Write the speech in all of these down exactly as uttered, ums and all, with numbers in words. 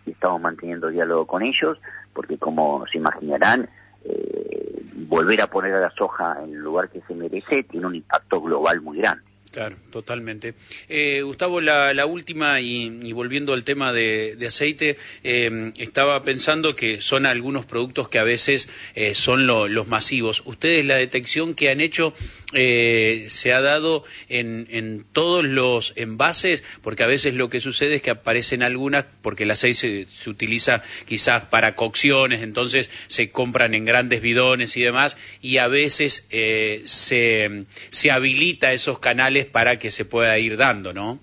y estamos manteniendo diálogo con ellos, porque como se imaginarán, eh, volver a poner a la soja en el lugar que se merece tiene un impacto global muy grande. Claro, totalmente. Eh, Gustavo, la, la última, y, y volviendo al tema de, de aceite, eh, estaba pensando que son algunos productos que a veces eh, son lo, los masivos. ¿Ustedes la detección que han hecho eh, se ha dado en, en todos los envases? Porque a veces lo que sucede es que aparecen algunas, porque el aceite se, se utiliza quizás para cocciones, entonces se compran en grandes bidones y demás, y a veces eh, se, se habilita esos canales para que se pueda ir dando, ¿no?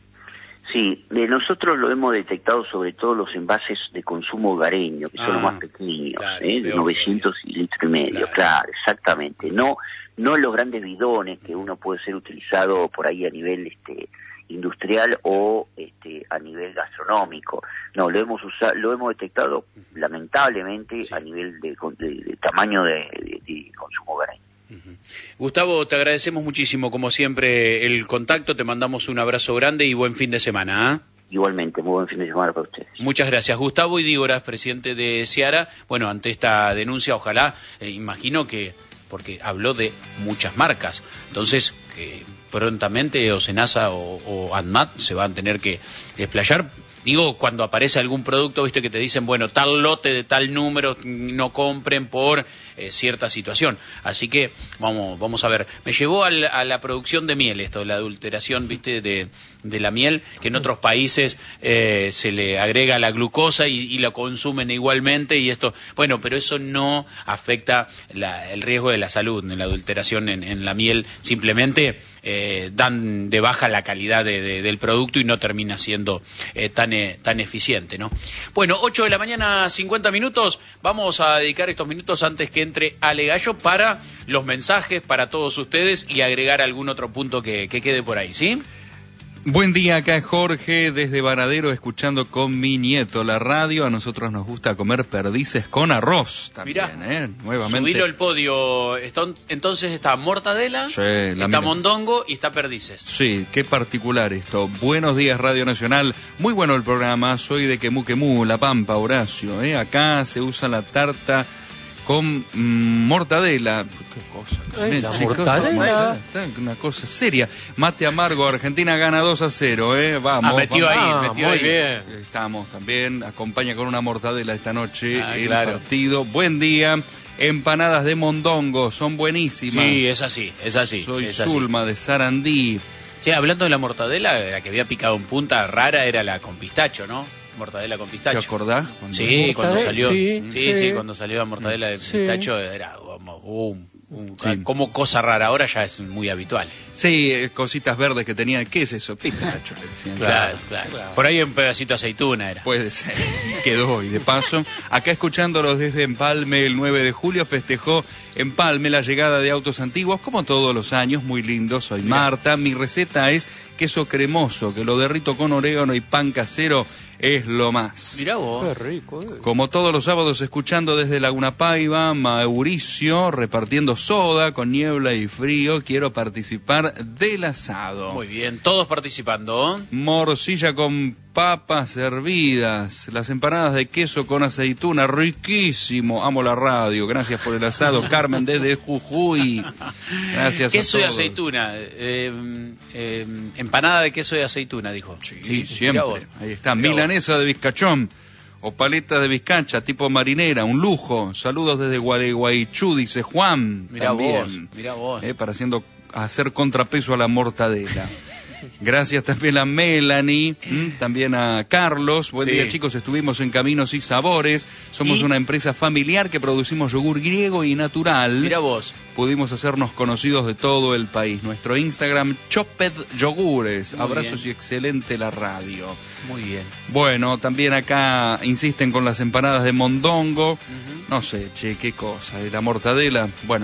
Sí, de nosotros lo hemos detectado sobre todo los envases de consumo hogareño, que ah, son los más pequeños, claro, ¿eh? de novecientos litros y medio, claro. claro, exactamente. No no los grandes bidones que uno puede ser utilizado por ahí a nivel este industrial o este a nivel gastronómico. No, lo hemos usado, lo hemos detectado lamentablemente sí. a nivel de, de, de tamaño de, de, de consumo hogareño. Uh-huh. Gustavo, te agradecemos muchísimo, como siempre, el contacto, te mandamos un abrazo grande y buen fin de semana. ¿eh? Igualmente, muy buen fin de semana para ustedes. Muchas gracias. Gustavo Idígoras, presidente de Seara. Bueno, ante esta denuncia, ojalá, eh, imagino que, porque habló de muchas marcas, entonces que prontamente o Senasa o, o ANMAT se van a tener que desplayar. Digo, cuando aparece algún producto, viste que te dicen, bueno, tal lote de tal número, no compren por eh, cierta situación. Así que vamos vamos a ver. Me llevó al, a la producción de miel esto, la adulteración, viste, de, de la miel, que en otros países eh, se le agrega la glucosa y, y la consumen igualmente, y esto, bueno, pero eso no afecta la, el riesgo de la salud en la adulteración en, en la miel, simplemente eh, dan de baja la calidad de, de, del producto y no termina siendo eh, tan tan eficiente, ¿no? Bueno, ocho de la mañana, cincuenta minutos. Vamos a dedicar estos minutos antes que entre Ale Gallo para los mensajes para todos ustedes y agregar algún otro punto que, que quede por ahí, ¿sí? Buen día, acá es Jorge desde Varadero escuchando con mi nieto la radio. A nosotros nos gusta comer perdices con arroz también. Mirá, ¿eh? Nuevamente. Subilo al podio. Entonces está mortadela, sí, está mina. mondongo y está perdices. Sí, qué particular esto. Buenos días, Radio Nacional. Muy bueno el programa. Soy de Quemú Quemú, La Pampa, Horacio. ¿eh? Acá se usa la tarta con mmm, mortadela. ¿Qué cosa? Ay, la mortadela. Una cosa seria. Mate amargo, Argentina gana dos a cero, ¿eh? Vamos. Ah, metió vamos. ahí, ah, metió muy ahí. bien. Estamos también, acompaña con una mortadela esta noche ah, el claro. partido. Buen día. Empanadas de mondongo, son buenísimas. Sí, es así, es así. Soy es Zulma así. de Sarandí. Che, hablando de la mortadela, la que había picado en punta rara era la con pistacho, ¿no? Mortadela con pistacho. ¿Te acordás? Cuando sí, cuando salió. Sí sí, sí, sí, cuando salió la mortadela de sí. pistacho era como un, un, sí. como cosa rara. Ahora ya es muy habitual. Sí, cositas verdes que tenía. ¿Qué es eso? Pistacho. Claro, claro, claro. Por ahí un pedacito de aceituna era. Puede ser. Quedó. Y de paso, acá escuchándolos desde Empalme, el nueve de julio festejó Empalme la llegada de autos antiguos, como todos los años. Muy lindo. Soy Mirá. Marta. Mi receta es queso cremoso, que lo derrito con orégano y pan casero. Es lo más. Mirá vos. Qué rico. Eh. Como todos los sábados, escuchando desde Laguna Paiva, Mauricio, repartiendo soda con niebla y frío. Quiero participar del asado. Muy bien, todos participando. Morcilla con papas hervidas, las empanadas de queso con aceituna, riquísimo. Amo la radio, gracias por el asado. Carmen desde Jujuy. Gracias queso a todos. Queso y aceituna. Eh, eh, empanada de queso y aceituna, dijo. Sí, sí siempre. Ahí está. Milanesa de bizcachón o paleta de bizcacha tipo marinera, un lujo. Saludos desde Gualeguaychú, dice Juan. Mirá también, vos, mirá vos. Eh, para haciendo, hacer contrapeso a la mortadela. Gracias también a Melanie, ¿m? también a Carlos. Buen sí. día, chicos. Estuvimos en Caminos y Sabores. Somos ¿Y? una empresa familiar que producimos yogur griego y natural. Mira vos. Pudimos hacernos conocidos de todo el país. Nuestro Instagram, Choped Yogures. Muy Abrazos bien. Y excelente la radio. Muy bien. Bueno, también acá insisten con las empanadas de mondongo. Uh-huh. No sé, che, qué cosa. Y la mortadela, bueno...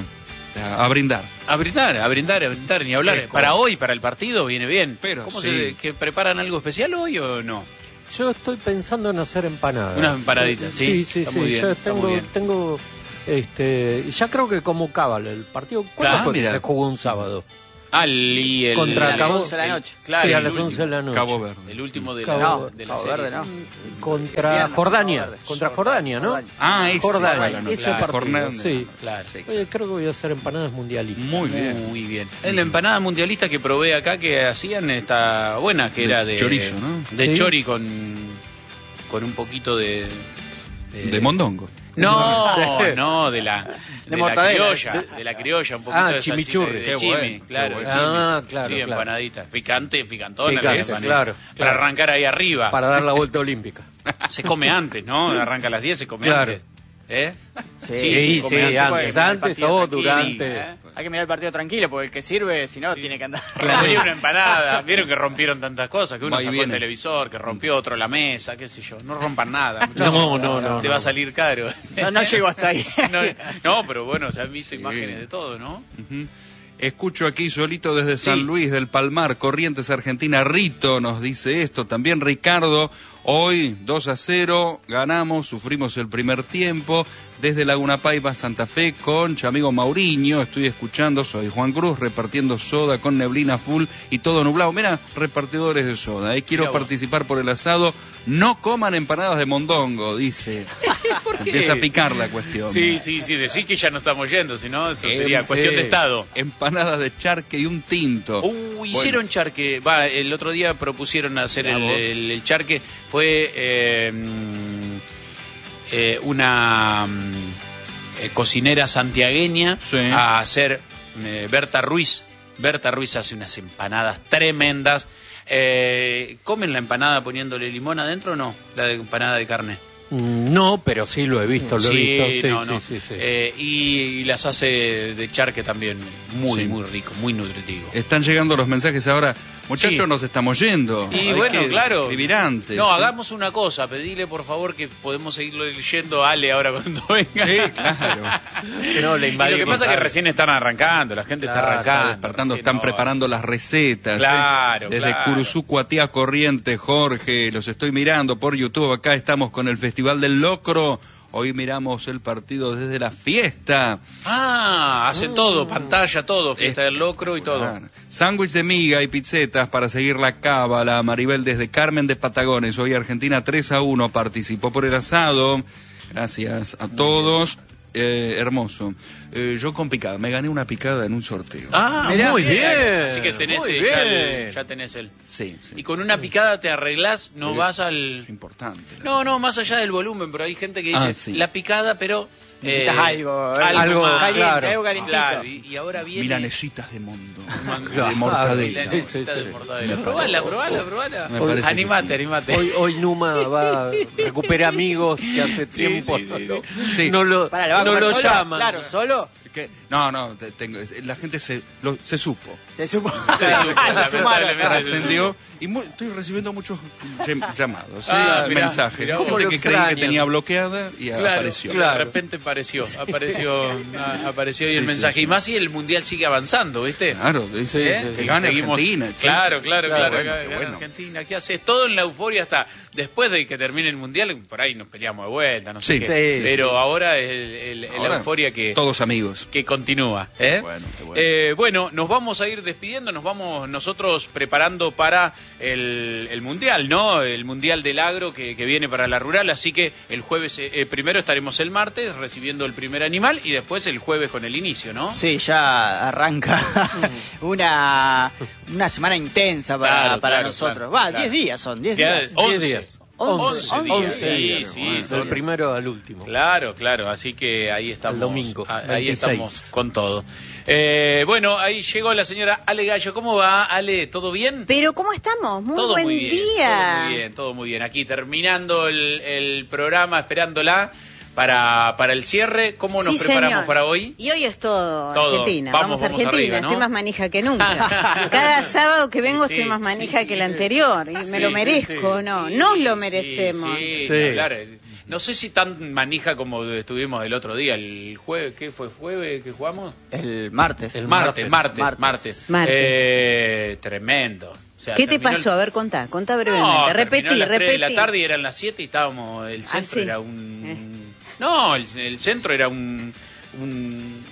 A brindar. A brindar, a brindar, a brindar, ni hablar. Fresco. Para hoy, para el partido, viene bien. Pero ¿Cómo sí. se, que preparan algo especial hoy o no? Yo estoy pensando en hacer empanadas. Unas empanaditas, sí. Sí, sí, está sí. Muy bien, yo está tengo, muy bien. tengo, este, ya creo que como cábala el partido. ¿Cuándo ah, fue mira. que se jugó un sábado? Ah, el, el, Contra el, Cabo- el- once de la noche. Claro, Sí, a el las último, once de la noche. Cabo Verde. El último de Cabo- la, No, de la Cabo serie. Verde, ¿no? Contra Viernes, Jordania. Cabo Verde. Contra Jordania, ¿no? Jordania. Ah, ese, Jordania, claro, ese claro, partido, jornada- sí. Claro. Sí. Oye, creo que voy a hacer empanadas mundialistas. Muy bien. Muy bien. En la empanada mundialista que probé acá que hacían está buena, que De era de chorizo, ¿no? De Sí. chori con con un poquito de De mondongo. No, no, de la de, la mortadela. criolla, de la criolla, un poquito Ah, de salsita chimichurri. de, de Qué chimi, bueno, qué claro, bueno. chimi. Ah, claro, Sí, claro. empanadita, picante, picantona, Picante, la empanada. claro, Para claro. arrancar ahí arriba. Para dar la vuelta olímpica. Se come antes, ¿no? Arranca a las diez, se come Claro. antes. ¿Eh? Sí, Sí, come sí, antes. antes, puede, antes partido o tranquilo. durante. Sí, ¿eh? Hay que mirar el partido tranquilo, porque el que sirve, si no, tiene que andar. Sería una empanada. Vieron que rompieron tantas cosas, que uno Va y sacó el viene. televisor, que rompió otro la mesa, qué sé yo. No rompan nada. No, muchachos. no, no, Te no. va a salir caro. No, no llego hasta ahí. No, no, pero bueno, se han visto Sí. imágenes de todo, ¿no? Ujú. Escucho aquí solito desde San Sí. Luis del Palmar, Corrientes, Argentina. Rito nos dice esto. También Ricardo, hoy dos a cero, ganamos, sufrimos el primer tiempo. Desde Laguna Paiva, Santa Fe, Concha, amigo Mauriño, estoy escuchando, soy Juan Cruz, repartiendo soda con neblina full y todo nublado. Mira, repartidores de soda, eh. quiero Mirá vos. participar por el asado. No coman empanadas de mondongo, dice. ¿Por qué? Empieza a picar la cuestión. Sí, sí, sí, decir que ya no estamos yendo, si no, esto Eh, sería sí. cuestión de estado. Empanadas de charque y un tinto. Uh, hicieron charque, va, el otro día propusieron hacer el, Bravo. el- el charque, fue eh, mm, eh, una mm, eh, cocinera santiagueña Sí. a hacer, eh, Berta Ruiz, Berta Ruiz hace unas empanadas tremendas. Eh, ¿Comen la empanada poniéndole limón adentro o no? La de empanada de carne. Mm, No, pero sí lo he visto, lo he Sí, visto. Sí, no, sí, no. sí, sí. Eh, y, y las hace de charque también, muy, Sí. muy rico, muy nutritivo. Están llegando los mensajes ahora. Muchachos, Sí. nos estamos yendo. Y Hay bueno, que claro. escribir antes. No, ¿sí? hagamos una cosa, pedile por favor que podemos seguirlo leyendo a Ale ahora cuando venga. Sí, claro. No, le Y lo invadimos que pasa es que algo. recién están arrancando, la gente Claro, está Está arrancando. despertando, recién están ahora. preparando las recetas. Claro, ¿eh? Desde claro. Curuzú, Tía Corrientes, Jorge, los estoy mirando por YouTube. Acá estamos con el Festival del Locro. Hoy miramos el partido desde la fiesta. Ah, hacen todo, pantalla, todo, fiesta del locro y todo. Claro. Sándwich de miga y pizzetas para seguir la cábala. Maribel desde Carmen de Patagones. Hoy Argentina tres a uno participó por el asado. Gracias a todos. Eh, hermoso. Eh, yo con picada. Me gané una picada en un sorteo. Ah, Mirá, muy bien. Así que tenés, muy eh, ya, bien. el- ya tenés el... Sí, sí. Y con una picada te arreglás, no Sí. vas al... Es importante. No, no, más allá del volumen, pero hay gente que dice Ah, sí. la picada, pero... Necesitas algo, algo, algo más. caliente, claro. algo calentito. Claro, y, y ahora viene... Milanesitas de mundo. Claro. De mortadela. Sí, sí, Milanesita de sí. mortadela. Me Probala, parece. probala, probala. Me parece que Animate, sí. animate. Hoy, hoy Numa va, recupera amigos que hace tiempo sí, sí, no, sí. no lo, Para, ¿lo va a no comer lo solo? llaman. Claro, ¿solo? ¿Qué? No, no, te- tengo, es- la gente se, lo- se supo. Te supo. Claro, Se sumaron. lamentablemente. Trascendió y mu- estoy recibiendo muchos llam- llamados, ¿sí? Ah, mirá, mensajes. mirá Gente vos. que Lo creí que extrañan. tenía bloqueada y Claro, apareció. claro, de repente apareció, apareció, ah, apareció ahí Sí, el sí, mensaje. sí. Y más si el mundial sigue avanzando, ¿viste? Claro, dice, ¿Eh? se Sí, gana seguimos- Argentina. che. Claro, claro, Claro, claro. bueno, gana- qué gana bueno. Argentina, ¿qué haces? Todo en la euforia hasta después de que termine el mundial, por ahí nos peleamos de vuelta, no sé Sí. qué. Sí, Pero ahora es el, el- el Ahora, euforia que, Todos amigos. que continúa. ¿eh? Qué bueno, qué bueno. Eh, bueno, nos vamos a ir despidiendo, nos vamos nosotros preparando para el, el mundial, ¿no? El mundial del agro que, que viene para la rural, así que el jueves, eh, eh, primero estaremos el martes recibiendo el primer animal y después el jueves con el inicio, ¿no? Sí, ya arranca una, una semana intensa para, Claro, para claro, nosotros. claro, Va, claro. diez días son, diez Ya, días. once. diez días. once, once días, once sí, días. sí, Del son- primero al último. Claro, claro, así que ahí estamos. Al domingo, a- Ahí veintiséis. estamos con todo. Eh, bueno, ahí llegó la señora Ale Gallo. ¿Cómo va, Ale? ¿Todo bien? Pero ¿cómo estamos? Muy todo buen muy bien, día. todo muy bien, todo muy bien. Aquí terminando el, el programa, esperándola para, para el cierre. ¿Cómo nos Sí, preparamos señor. para hoy? Y hoy es todo, Todo. Argentina. Vamos, Vamos, vamos Argentina. arriba, ¿no? Estoy más manija que nunca. Cada sábado que vengo Sí, estoy más manija sí. que el anterior. Y me Sí, lo sí, merezco, sí. ¿no? Sí, Nos lo sí, merecemos. Sí, Sí. ni hablar. No sé si tan manija como estuvimos el otro día, el jueves, ¿qué fue? ¿Jueves que jugamos? El martes. El Martes, martes, martes. martes. Martes. Eh, tremendo. O sea, ¿Qué te terminó el- pasó? A ver, contá, contá brevemente. No, terminó repetí, a las tres repetí. de la tarde y eran las siete y estábamos, el centro sí. era un... No, el, el centro era un... un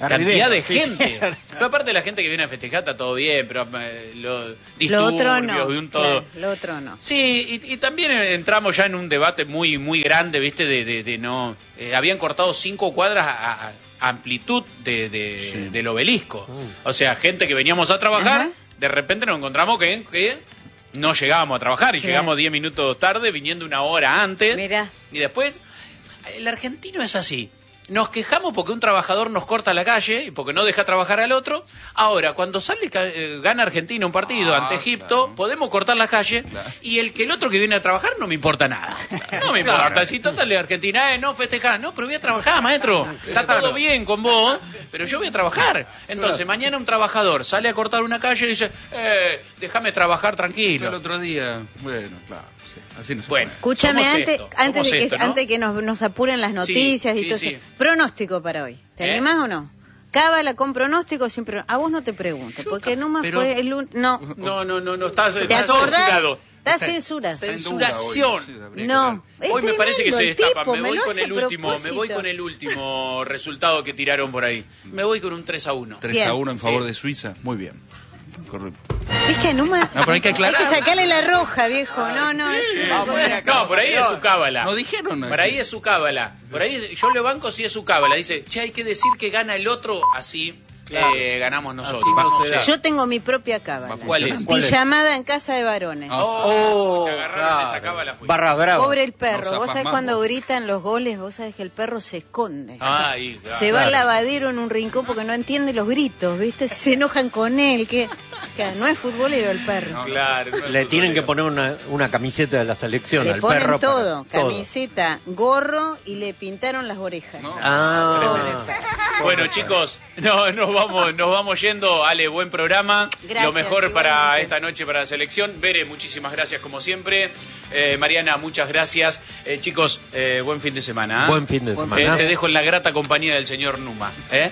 cantidad de sí, gente. sí. Pero aparte la gente que viene a festejar está todo bien, pero eh, lo, Lo otro no. disturbios y un todo. Claro, lo otro no. Sí, y, y también entramos ya en un debate muy muy grande, ¿viste? De, de, de no... Eh, habían cortado cinco cuadras a, a amplitud de, de, Sí. del obelisco. O sea, gente que veníamos a trabajar, Ajá. de repente nos encontramos que, que no llegábamos a trabajar y Claro. llegamos diez minutos tarde, viniendo una hora antes. Mirá. Y después, el argentino es así. Nos quejamos porque un trabajador nos corta la calle y porque no deja trabajar al otro. Ahora, cuando sale eh, gana Argentina un partido Ah, ante Egipto, claro. podemos cortar la calle Claro. y el que el otro que viene a trabajar no me importa nada. No me Claro. importa. Si total de Argentina, eh, no festejás. No, pero voy a trabajar, maestro. Está todo bien con vos, pero yo voy a trabajar. Entonces, mañana un trabajador sale a cortar una calle y dice, eh, déjame trabajar El tranquilo. otro día, bueno, claro, sí, así no se Bueno. puede. Escúchame, Somos antes, esto, antes, somos de que, esto, ¿no? antes de que nos, nos apuren las noticias Sí, y sí, todo sí. eso. Pronóstico para hoy. ¿Te ¿Eh? animás o no? Cábala con pronóstico siempre. A vos no te pregunto, porque Numa pero- fue el un... No. No, no, no, no, estás, ¿Te estás acordás? censurado. Está censura. Está en duda Censuración. hoy, sí, habría que No. ver. Es Hoy me parece que se tremendo el destapa. tipo, Me voy lo con hace el a último, me voy propósito. con el último resultado que tiraron por ahí. Me voy con un tres a uno. tres Bien. a uno en favor Sí. de Suiza, muy bien. Correcto. Es que Numa... No, pero hay que aclarar. Hay que sacarle la roja, viejo. No, no. es- No, por ahí es su cábala. No dijeron. Por ahí es su cábala. Por ahí yo le banco si es su cábala. Dice, che, hay que decir que gana el otro, así eh, ganamos nosotros. Así no Vamos, será. sé. Yo tengo mi propia cábala. ¿Cuál es? ¿Cuál es? Pijamada en casa de varones. Ah, Oh, Oh, te agarraron esa claro. cábala. Fui. Barra brava. Pobre el No perro. zafás Vos sabés más, cuando vos. gritan los goles, vos sabés que el perro se esconde. Ay, claro. Se va al claro. lavadero en un rincón porque no entiende los gritos, ¿viste? Se enojan con él. Que, que no es futbolero el perro. Claro, no es Le tienen que futbolero. poner una, una camiseta de la selección Le al ponen perro. para- todo, camiseta, gorro y le pintaron las orejas. Ah, Tremendo. Bueno, chicos, no, nos vamos, nos vamos yendo. Ale, buen programa. Gracias, Lo mejor para igualmente. esta noche para la selección. Bere, muchísimas gracias como siempre. Eh, Mariana, muchas gracias. Eh, chicos, eh, buen fin de semana. ¿eh? Buen fin de Eh, semana. te dejo en la grata compañía del señor Numa. ¿eh?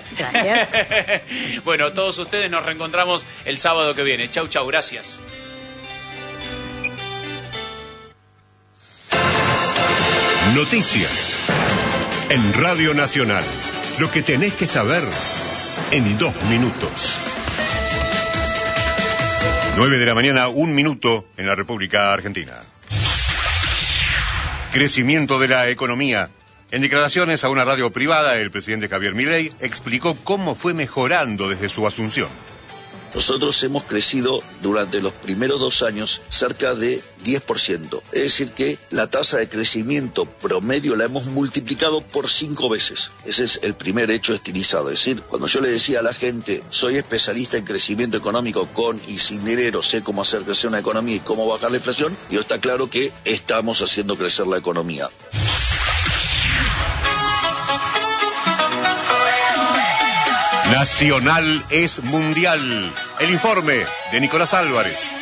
Gracias. Bueno, todos ustedes nos reencontramos el sábado que viene. Chau, chau, gracias. Noticias. En Radio Nacional. Lo que tenés que saber en dos minutos. Nueve de la mañana, un minuto en la República Argentina. Crecimiento de la economía. En declaraciones a una radio privada, el presidente Javier Milei explicó cómo fue mejorando desde su asunción. Nosotros hemos crecido durante los primeros dos años cerca de diez por ciento. Es decir que la tasa de crecimiento promedio la hemos multiplicado por cinco veces. Ese es el primer hecho estilizado. Es decir, cuando yo le decía a la gente, soy especialista en crecimiento económico con y sin dinero, sé cómo hacer crecer una economía y cómo bajar la inflación, y está claro que estamos haciendo crecer la economía. Nacional es mundial. El informe de Nicolás Álvarez.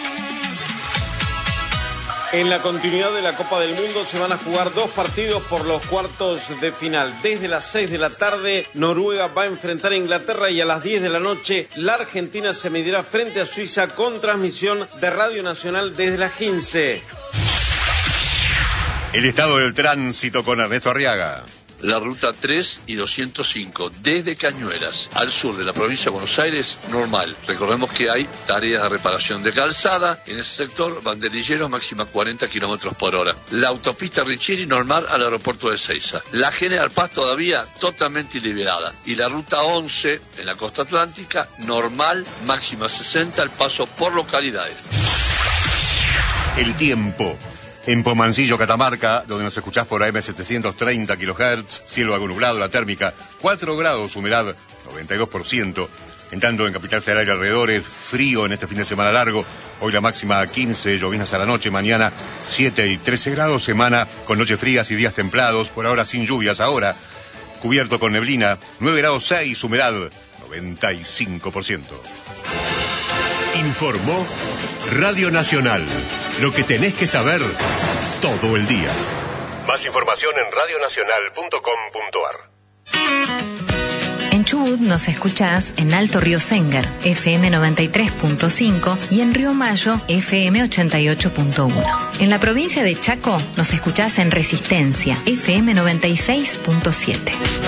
En la continuidad de la Copa del Mundo se van a jugar dos partidos por los cuartos de final. Desde las seis de la tarde, Noruega va a enfrentar a Inglaterra y a las diez de la noche, la Argentina se medirá frente a Suiza con transmisión de Radio Nacional desde las quince. El estado del tránsito con Ernesto Arriaga. La ruta tres y doscientos cinco, desde Cañuelas al sur de la provincia de Buenos Aires, normal. Recordemos que hay tareas de reparación de calzada. En ese sector, banderilleros máxima cuarenta kilómetros por hora. La autopista Riccieri normal al aeropuerto de Ezeiza. La General Paz todavía totalmente liberada. Y la ruta once, en la costa atlántica, normal, máxima sesenta, al paso por localidades. El tiempo. En Pomancillo, Catamarca, donde nos escuchás por A M setecientos treinta kilohertz, cielo algo nublado, la térmica cuatro grados, humedad noventa y dos por ciento. En tanto, en Capital Federal y alrededores, frío en este fin de semana largo. Hoy la máxima quince, lloviznas a la noche, mañana siete y trece grados, semana con noches frías y días templados, por ahora sin lluvias, ahora cubierto con neblina, nueve grados seis, humedad noventa y cinco por ciento. Informó Radio Nacional. Lo que tenés que saber todo el día. Más información en radionacional punto com punto ar. En Chubut nos escuchás en Alto Río Sengar, F M noventa y tres punto cinco, y en Río Mayo, F M ochenta y ocho punto uno. En la provincia de Chaco nos escuchás en Resistencia, F M noventa y seis punto siete.